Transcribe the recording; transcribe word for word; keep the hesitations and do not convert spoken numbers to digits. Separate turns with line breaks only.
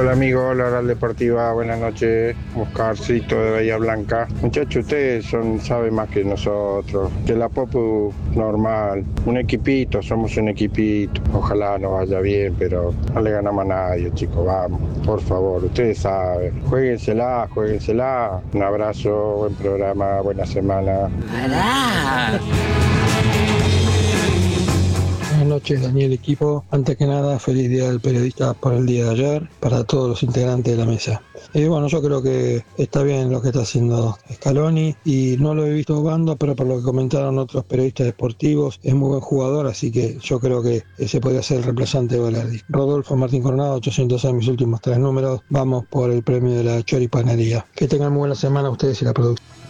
Hola amigo, hola Oral Deportiva, buenas noches, Oscarcito de Bahía Blanca. Muchachos, ustedes son, saben más que nosotros, que la Popu normal, un equipito, somos un equipito, ojalá nos vaya bien, pero no le ganamos a nadie, chicos, vamos, por favor, ustedes saben, juéguensela, juéguensela. Un abrazo, buen programa, buena semana.
¡Pará!
Buenas noches, Daniel, equipo. Antes que nada, feliz día del periodista por el día de ayer, para todos los integrantes de la mesa. Y bueno, yo creo que está bien lo que está haciendo Scaloni y no lo he visto jugando, pero por lo que comentaron otros periodistas deportivos, es muy buen jugador, así que yo creo que ese podría ser el reemplazante de Velardi. Rodolfo Martín Coronado, ochocientos seis, mis últimos tres números. Vamos por el premio de la choripanería. Que tengan muy buena semana ustedes y la producción.